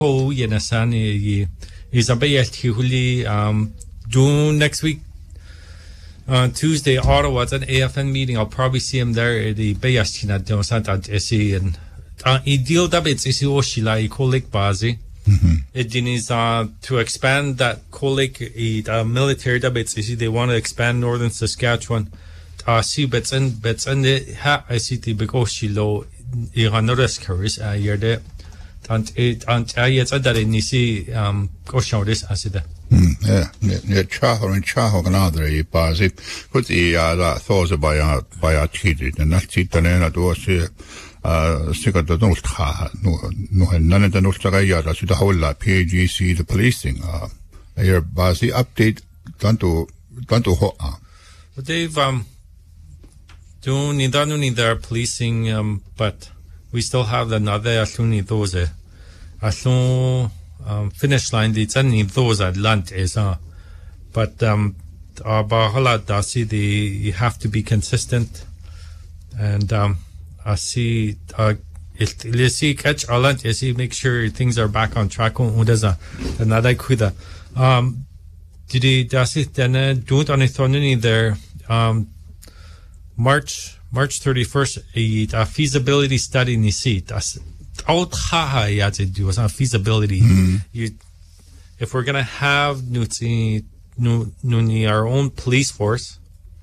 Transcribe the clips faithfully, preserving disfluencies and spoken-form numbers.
Oh, yenasan ye Isabel Huli um June next week. Uh, Tuesday, Ottawa, it's an A F N meeting. I'll probably see him there at the Bayastina Demonstrant at S E. And he dealt up it's Isi Oshila, Kolik Bazi. It is uh, to expand that Kolik uh, military debates. They want to expand northern Saskatchewan. Uh, see, bets and bets and the ha, I see the Begoshilo, Iranoris Caris, a year there. And it and I yet that in Nisi, um, Goshoris, I see that. Yeah, yeah, Chaho and Chaho and other Bazi put the uh, thoughts by our by our cheated and that's it. And then I do see. Uh, Sika the North Ha, no, no, none of the North Tagaya, that's the whole lot, P A G C, the policing, uh, here, Bazi update, done to, done to Ho. But they've, um, don't need that, need their policing, um, but we still have another Ashuni those, Ashun, um, finish line, it's only those at lunch is, uh, but, um, uh, Bahala Dasi, the, you have to be consistent and, um, I see, uh, you see, catch Alant, you see, make sure things are back on track. Udaza, another kuda. Um, did he, does it then, do it on a thorny there, um, March, March thirty-first, a, a feasibility study in the seat. That's out haha, yeah, to do a feasibility. Mm-hmm. You, if we're going to have Nutsi, Nuni, our own police force,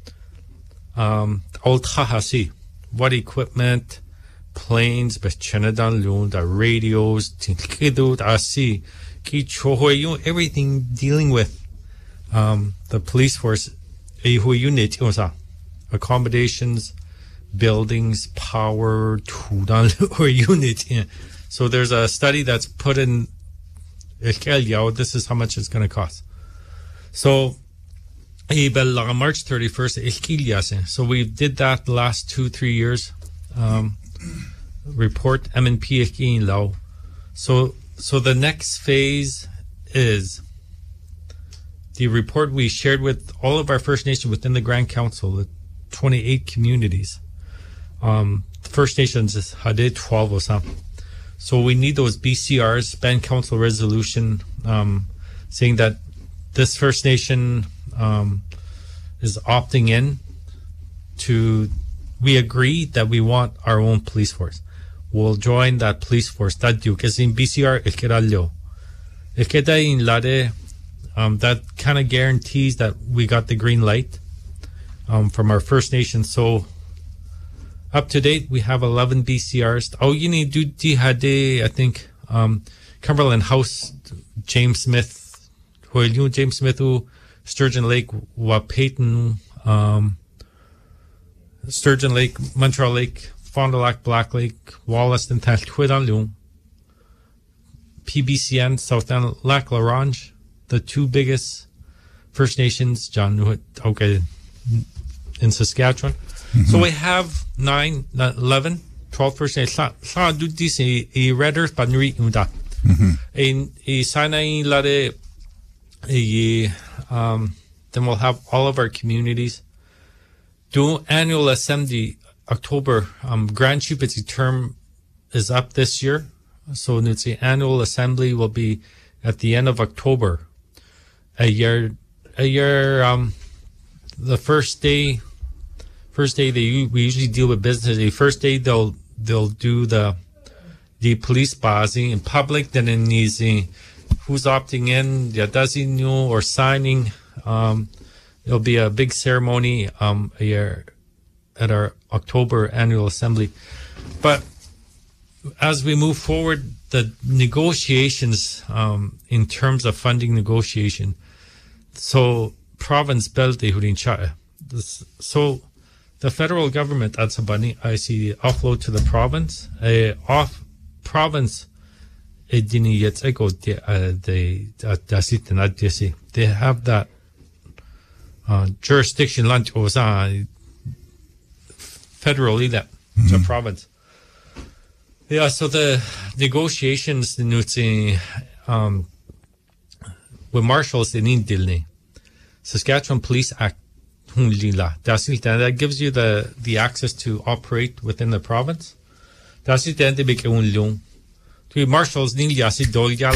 um, out haha, see. What equipment, planes, Bechanadan Loon, the radios, Tinkidut, Asi, Kichohoyu, everything dealing with um, the police force, a unit, accommodations, buildings, power, Tudan or unit. So there's a study that's put in this is how much it's going to cost. So March thirty-first, so we did that the last two, three years. Um, report M N P low. So, so the next phase is the report we shared with all of our First Nations within the Grand Council, the twenty-eight communities. Um, First Nations is had twelve or something. So we need those B C Rs, Band Council resolution, um, saying that this First Nation Um, is opting in to, we agree that we want our own police force. We'll join that police force. That do, because in B C R, il queda lo. Il queda in lade, um, that kind of guarantees that we got the green light, um, from our First Nation. So, up to date, we have eleven B C Rs. Oh, you need to do, I think, um, Cumberland House, James Smith, who you, James Smith, who, Sturgeon Lake, Wapayton, um, Sturgeon Lake, Montreal Lake, Fond du Lac, Black Lake, Wollaston, Talquid-on-Loon, P B C N, South End, Lac La Ronge, the two biggest First Nations, John Newett, okay, in Saskatchewan. Mm-hmm. So we have nine, eleven, twelve First Nations. Sa do this a Red Earth Banuri Unda. In a Sinai Lade. Um, then we'll have all of our communities do annual assembly October. Um, Grand Chupitzi term is up this year, so the annual assembly will be at the end of October. A year, a year. Um, the first day, first day they we usually deal with business. The first day they'll they'll do the the police basing in public. Then in these. Who's opting in, Yadazi or signing. Um, there'll be a big ceremony um, a year at our October annual assembly. But as we move forward, the negotiations um, in terms of funding negotiation, so province Belte Hurincha. So the federal government at Sabani, I see offload to the province, a off province. They they have that uh, jurisdiction lunch or federally that it's a province. Yeah, so the negotiations um, with marshals they need dilni. Saskatchewan Police Act that gives you the, the access to operate within the province. Tu marshals ni ya si dol ya